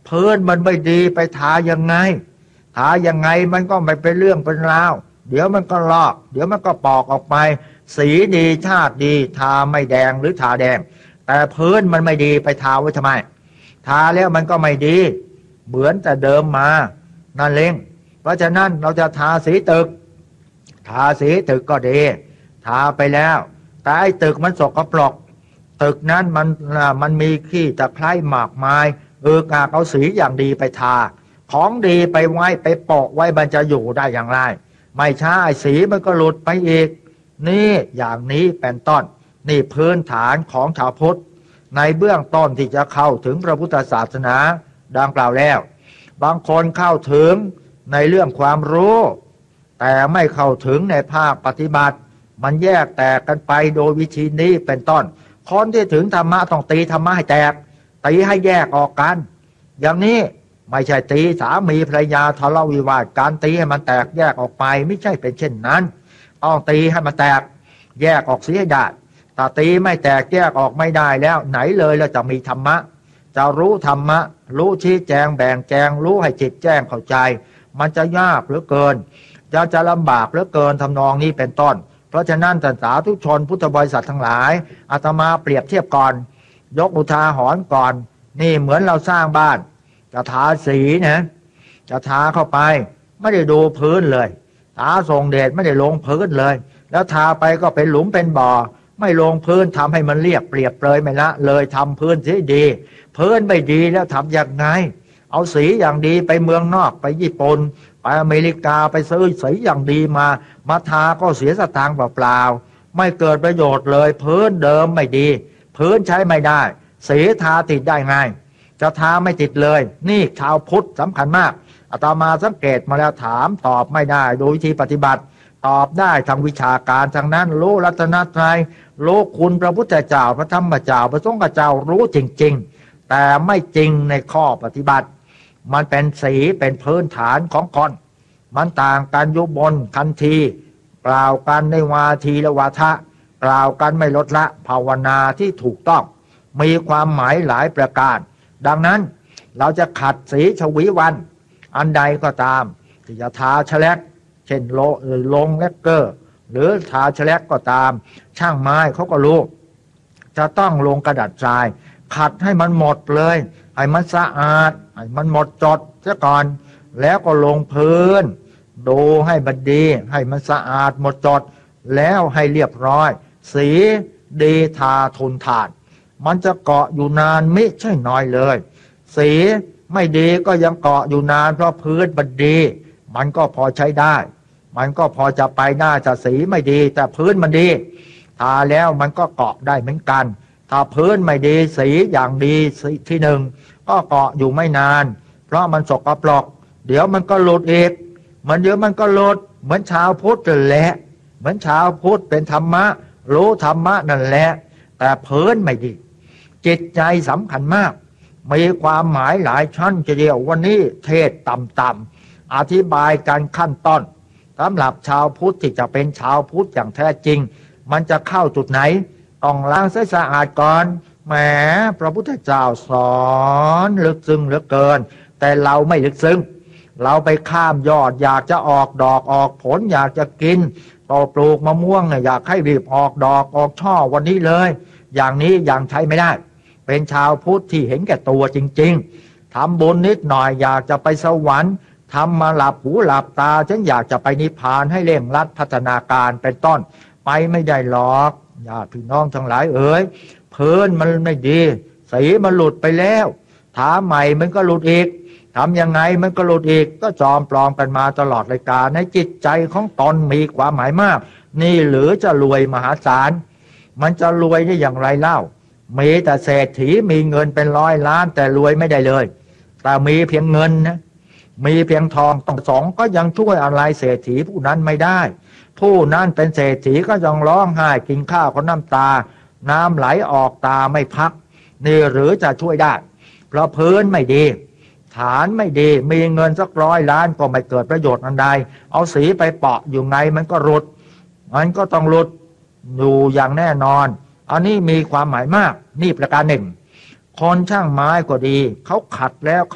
พื้นมันไม่ดีไปทายังไงมันก็ไม่เป็นเรื่องเป็นราวเดี๋ยวมันก็ลอกเดี๋ยวมันก็ปอกออกไปสีดีชาติดีทาไม่แดงหรือทาแดงแต่พื้นมันไม่ดีไปทาไว้ทำไมทาแล้วมันก็ไม่ดีเหมือนแต่เดิมมานั่นเองเพราะฉะนั้นเราจะทาสีตึกก็ดีทาไปแล้วแต่ไอ้ตึกมันสกปรกตึกนั้นมันมีขี้ตะไคร้หมากไม้กากเอาสีอย่างดีไปทาของดีไปไว้ไปโปะไว้มันจะอยู่ได้อย่างไรไม่ใช่สีมันก็หลุดไปอีกนี่อย่างนี้เป็นต้นนี่พื้นฐานของชาวพุทธในเบื้องต้นที่จะเข้าถึงพระพุทธศาสนาดังกล่าวแล้วบางคนเข้าถึงในเรื่องความรู้แต่ไม่เข้าถึงในภาคปฏิบัติมันแยกแตกกันไปโดยวิธีนี้เป็นต้นคนที่ถึงธรรมะต้องตีธรรมะให้แตกตีให้แยกออกกันอย่างนี้ไม่ใช่ตีสามีภรรยาทะเลาะวิวาทการตีให้มันแตกแยกออกไปไม่ใช่เป็นเช่นนั้นต้องตีให้มันแตกแยกออกเสียให้ได้ถ้าตีไม่แตกแยกออกไม่ได้แล้วไหนเลยเราจะมีธรรมะจะรู้ธรรมะรู้ชี้แจงแบ่งแจงรู้ให้จิตแจ้งเข้าใจมันจะยากเหลือเกินจะลำบากเหลือเกินทำนองนี้เป็นต้นเพราะฉะนั้นท่านสาธุชนพุทธบริษัททั้งหลายอาตมาเปรียบเทียบก่อนยกอุทาหรณ์ก่อนนี่เหมือนเราสร้างบ้านจะทาสีนะจะทาเข้าไปไม่ได้ดูพื้นเลยทาทรงเดชไม่ได้ลงพื้นเลยแล้วทาไปก็เป็นหลุมเป็นบ่อไม่ลงพื้นทำให้มันเรียบเปรียบเลยไม่ละเลยทำพื้นที่ดีพื้นไม่ดีแล้วทำอย่างไงเอาสีอย่างดีไปเมืองนอกไปญี่ปุ่นไปอเมริกาไปซื้อสีอย่างดีมาทาก็เสียสตางค์เปล่าๆไม่เกิดประโยชน์เลยพื้นเดิมไม่ดีพื้นใช้ไม่ได้สีทาติดได้ไงจะทาไม่ติดเลยนี่ชาวพุทธสำคัญมากอาตมาสังเกตมาแล้วถามตอบไม่ได้โดยวิธีปฏิบัติตอบได้ทางวิชาการทางนั้นรู้รัตนตรัยรู้คุณพระพุทธเจ้าพระธรรมเจ้าพระสงฆ์เจ้ารู้จริงๆแต่ไม่จริงในข้อปฏิบัติมันเป็นสีเป็นพื้นฐานของคนมันต่างกันยุบนคันทีกล่าวกันในวาทีและวาทะกล่าวกันไม่ลดละภาวนาที่ถูกต้องมีความหมายหลายประการดังนั้นเราจะขัดสีชวีวันอันใดก็ตามที่จะทาแฉลกเช่นลงแลกเกอร์หรือทาแฉลกก็ตามช่างไม้เขาก็รู้จะต้องลงกระดาษทรายขัดให้มันหมดเลยให้มันสะอาดให้มันหมดจดซะก่อนแล้วก็ลงพื้นดูให้มันดีให้มันสะอาดหมดจดแล้วให้เรียบร้อยสีดีทาทนทานมันจะเกาะอยู่นานไม่ใช่น้อยเลยสีไม่ดีก็ยังเกาะอยู่นานเพราะพื้นมันดีมันก็พอใช้ได้มันก็พอจะไปได้แต่สีไม่ดีแต่พื้นมันดีทาแล้วมันก็เกาะได้เหมือนกันถ้าพื้นไม่ดีสีอย่างดีสีที่หนึ่งก็เกาะอยู่ไม่นานเพราะมันสกปรกเดี๋ยวมันก็หลุดอีกเดี๋ยวมันก็หลุดเหมือนชาวพุทธนั่นแหละเหมือนชาวพุทธเป็นธรรมะรู้ธรรมะนั่นแหละแต่พื้นไม่ดีจิตใจสำคัญมากมีความหมายหลายชั้นทีเดียววันนี้เทศต่ำๆอธิบายการขั้นต้นสำหรับชาวพุทธที่จะเป็นชาวพุทธอย่างแท้จริงมันจะเข้าจุดไหนต้องล้างสะอาดก่อนแหมพระพุทธเจ้าสอนลึกซึ้งเหลือเกินแต่เราไม่ลึกซึ้งเราไปข้ามยอดอยากจะออกดอกออกผลอยากจะกินต่อปลูกมะม่วงอยากให้รีบออกดอกออกช่อวันนี้เลยอย่างนี้ยังใช้ไม่ได้เป็นชาวพุทธที่เห็นแก่ตัวจริงๆทำบุญนิดหน่อยอยากจะไปสวรรค์ทำมาหลับหูหลับตาฉันอยากจะไปนิพพานให้เร่งรัดพัฒนาการเป็นต้นไปไม่ได้หรอกญาติพี่น้องทั้งหลายเอ๋ยพื้นมันไม่ดีสีมันหลุดไปแล้วถาใหม่มันก็หลุดอีกทำยังไงมันก็หลุดอีกก็จอมปลอมกันมาตลอดรายการในจิตใจของตนมีความหมายมากนี่หรือจะรวยมหาศาลมันจะรวยได้อย่างไรเล่ามีแต่เศรษฐีมีเงินเป็นร้อยล้านแต่รวยไม่ได้เลยแต่มีเพียงเงินนะมีเพียงทองต้องสองก็ยังช่วยอะไรเศรษฐีผู้นั้นไม่ได้ผู้นั้นเป็นเศรษฐีก็ยังร้องไห้กินข้าวก็น้ำตาน้ำไหลออกตาไม่พักนี่หรือจะช่วยได้เพราะพื้นไม่ดีฐานไม่ดีมีเงินสัก100 ล้านก็ไม่เกิดประโยชน์อันใดเอาสีไปเปาะอยู่ไงมันก็หลุดมันก็ต้องหลุดอยู่อย่างแน่นอนอันนี้มีความหมายมากนี่ประการหนึ่งคนช่างไม้ก็ดีเขาขัดแล้ว